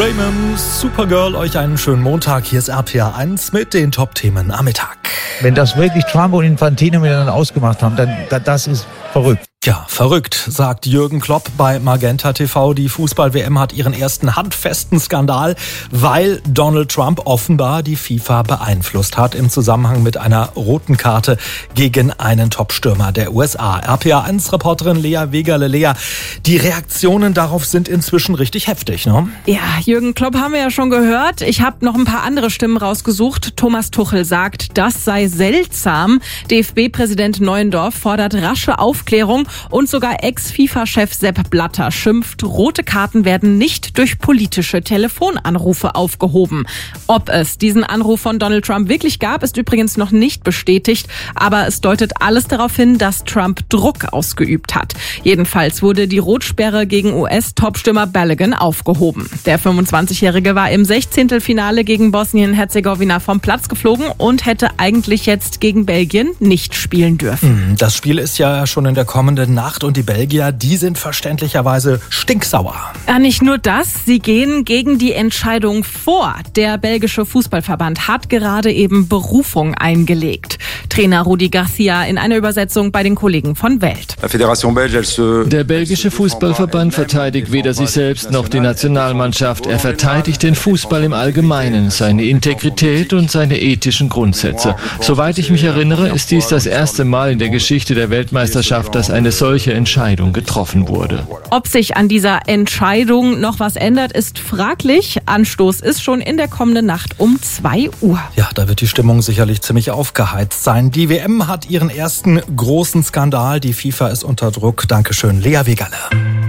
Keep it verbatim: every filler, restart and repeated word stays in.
Raymond, Supergirl, euch einen schönen Montag. Hier ist R P R eins mit den Top-Themen am Mittag. Wenn das wirklich Trump und Infantino miteinander ausgemacht haben, dann das ist verrückt. Ja, verrückt, sagt Jürgen Klopp bei Magenta T V. Die Fußball-W M hat ihren ersten handfesten Skandal, weil Donald Trump offenbar die FIFA beeinflusst hat im Zusammenhang mit einer roten Karte gegen einen Top-Stürmer der U S A. R P R eins Reporterin Lea Wegerle. Lea, die Reaktionen darauf sind inzwischen richtig heftig, ne? Ja, Jürgen Klopp haben wir ja schon gehört. Ich habe noch ein paar andere Stimmen rausgesucht. Thomas Tuchel sagt, das sei seltsam. D F B-Präsident Neuendorf fordert rasche Aufklärung. Und sogar Ex-FIFA-Chef Sepp Blatter schimpft, rote Karten werden nicht durch politische Telefonanrufe aufgehoben. Ob es diesen Anruf von Donald Trump wirklich gab, ist übrigens noch nicht bestätigt. Aber es deutet alles darauf hin, dass Trump Druck ausgeübt hat. Jedenfalls wurde die Rotsperre gegen U S-Topstürmer Balogun aufgehoben. Der fünfundzwanzigjährige war im Sechzehntelfinale gegen Bosnien-Herzegowina vom Platz geflogen und hätte eigentlich jetzt gegen Belgien nicht spielen dürfen. Das Spiel ist ja schon in der kommenden Nacht und die Belgier, die sind verständlicherweise stinksauer. Ja, nicht nur das, sie gehen gegen die Entscheidung vor. Der belgische Fußballverband hat gerade eben Berufung eingelegt. Trainer Rudi Garcia in einer Übersetzung bei den Kollegen von Welt. Der belgische Fußballverband verteidigt weder sich selbst noch die Nationalmannschaft. Er verteidigt den Fußball im Allgemeinen, seine Integrität und seine ethischen Grundsätze. Soweit ich mich erinnere, ist dies das erste Mal in der Geschichte der Weltmeisterschaft, dass eine solche Entscheidung getroffen wurde. Ob sich an dieser Entscheidung noch was ändert, ist fraglich. Anstoß ist schon in der kommenden Nacht um zwei Uhr. Ja, da wird die Stimmung sicherlich ziemlich aufgeheizt sein. Die W M hat ihren ersten großen Skandal. Die FIFA ist unter Druck. Dankeschön, Lea Wegerle.